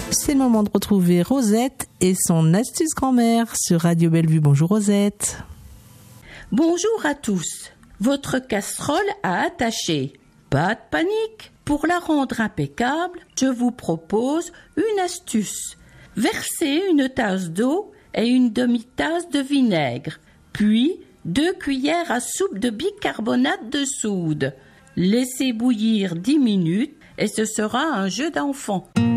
C'est le moment de retrouver Rosette et son astuce grand-mère sur Radio Bellevue. Bonjour Rosette. Bonjour à tous. Votre casserole a attaché. Pas de panique. Pour la rendre impeccable, je vous propose une astuce. Versez une tasse d'eau et une demi-tasse de vinaigre, puis 2 cuillères à soupe de bicarbonate de soude. Laissez bouillir 10 minutes et ce sera un jeu d'enfant.